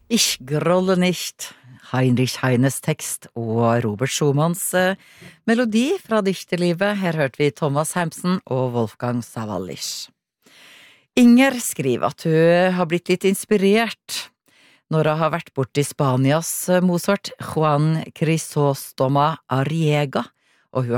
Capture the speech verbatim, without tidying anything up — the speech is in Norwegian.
Ich grolle nicht, Heinrich Heines tekst og Robert Schumanns eh, melodi fra dikterlivet. Her hørte vi Thomas Hampson og Wolfgang Sawallisch. Inger skriver at hun har blitt litt inspirert når hun har vært bort i Spanias Mozart, Juan Crisóstomo Arriega, og hun har